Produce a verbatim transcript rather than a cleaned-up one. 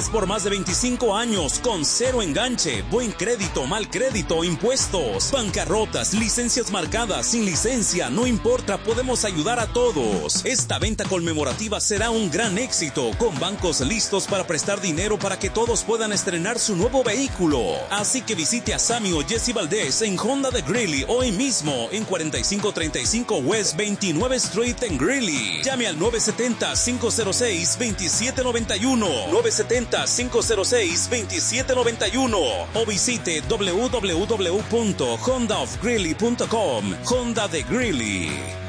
Clientes por más de veinticinco años, con cero enganche, buen crédito, mal crédito, impuestos, bancarrotas, licencias marcadas, sin licencia, no importa, podemos ayudar a todos. Esta venta conmemorativa será un gran éxito, con bancos listos para prestar dinero para que todos puedan estrenar su nuevo vehículo. Así que visite a Sammy o Jesse Valdez en Honda de Greeley hoy mismo en cuarenta y cinco treinta y cinco West veintinueve Street en Greeley. Llame al nueve siete cero, cinco cero seis, dos siete nueve uno, nueve siete cero, cinco cero seis, dos siete nueve uno o visite w w w punto honda of greeley punto com. Honda de Greeley.